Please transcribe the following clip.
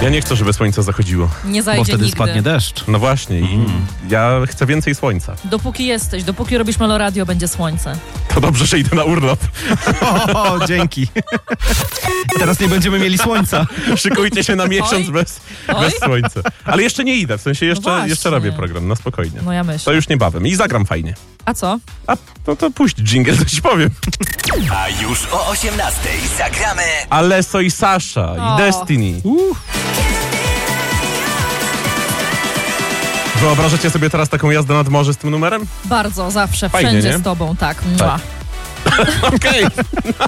Ja nie chcę, żeby słońce zachodziło. Nie Bo zajdzie wtedy nigdy. spadnie deszcz. No właśnie i ja chcę więcej słońca. Dopóki robisz Meloradio, będzie słońce. To dobrze, że idę na urlop. O, dzięki. Teraz nie będziemy mieli słońca. Szykujcie się na miesiąc Oj. bez Oj. słońca. Ale jeszcze nie idę, w sensie właśnie. jeszcze robię program, na spokojnie. No ja To myślę. już niebawem i zagram fajnie. A co? A no to puść dżingiel, to ci powiem. A już o 18:00 zagramy Alesso i Sasha O. i Destiny. Wyobrażacie sobie teraz taką jazdę nad morze z tym numerem? Bardzo, zawsze, Fajnie, wszędzie nie? z tobą, tak. Mua. Okej.